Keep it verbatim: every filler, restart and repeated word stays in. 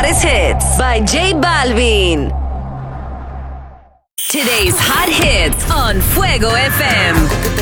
hottest hits by J Balvin. Today's hot hits on Fuego F M.